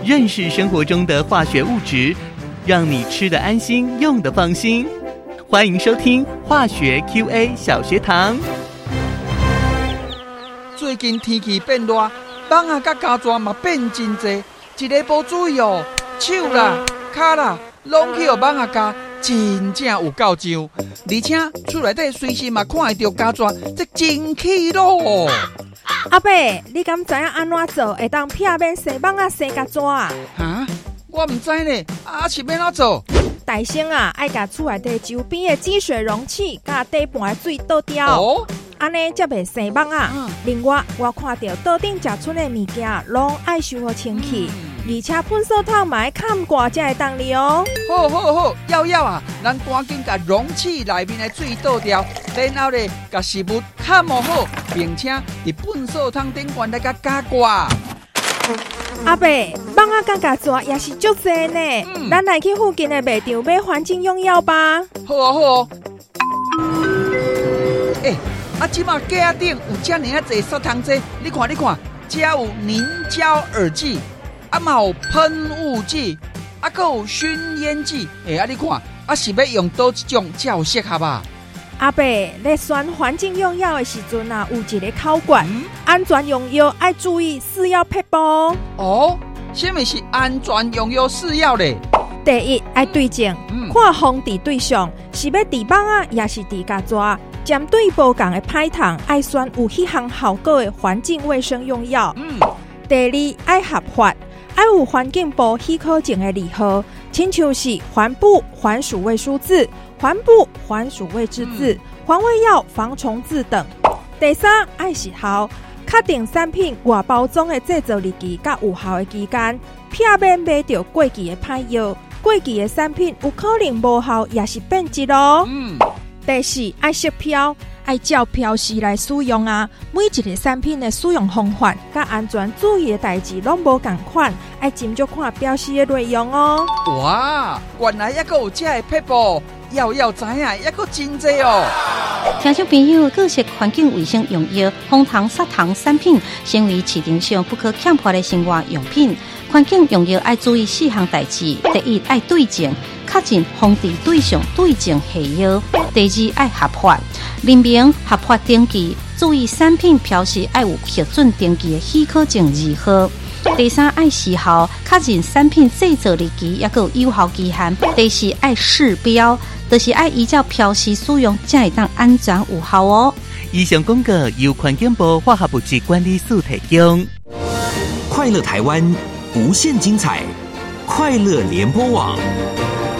认识生活中的化学物质，让你吃得安心，用得放心。欢迎收听化学 QA 小学堂。 最近天气变热，蚊仔甲胶蛇嘛变真多，一个无注意哦，手啦、脚啦，拢去互蚊仔咬，真正有够痒。而且厝内底随时嘛看会到胶蛇，这真气咯。 阿伯，你敢知影安怎做会当避免生蚊仔、生胶蛇啊？ 哈，我唔知呢，是要怎做？ 大先啊，爱甲厝内底周边的积水容器甲底盘的水倒掉。 哦， 安尼才袂生蚊仔。另外，我看到桌顶食出的物件，拢爱收好清气，而且喷扫桶嘛要盖挂才会当哩哦。 好，要啊，咱赶紧甲容器内面的水倒掉，然后咧甲食物盖好，并且伫喷扫桶顶悬来甲加挂。 阿伯，蚊仔甲胶蛇也是足济呢。咱来去附近的卖场买环境用药吧。 好哦。即马架顶有遮尔啊侪杀虫剂，你看，遮有凝胶耳剂，嘛有喷雾剂，阁有熏烟剂。你看，是要用倒一种才有适合吧？ 阿伯，咧选环境用药的时阵啊，有一个考卷，安全用药爱注意4要撇步。 哦，什么是安全用药4要咧？ 第一，爱对症，看防治对象是要治蚊仔，也是治胶蛇。针对无同的歹虫，爱选有迄项效果的环境卫生用药。第二，爱合法，爱有环境部许可证的字号，亲像是环部环鼠卫数字、环部环鼠卫制字、环卫药防虫字等。第三，爱时效，确定产品外包装的制造日期甲有效的期间，避免买到过期的歹药。过期的产品有可能无效，也是变质哦。第四，爱识标，爱照标示来使用啊。每一个产品的使用方法甲安全注意的代志拢无同款，爱斟酌看标示的内容哦。 哇，原来还有这个撇步，要知影还有真多哦。 听众朋友，各式环境卫生用药、防虫杀虫产品，成为市场上不可欠缺的生活用品。环境用药爱注意4项代志：第一，爱对症，确认防治对象对症下药；第二，爱合法，明明合法登记，注意产品标示爱有核准登记的许可证字号；第三，爱时效，确认产品制造日期也有有效期限；第四，爱示标，就是爱依照标示使用，才会当安全有效哦。 以上广告由环境部化学物质管理署提供。 快乐台湾，无限精彩，快乐联播网。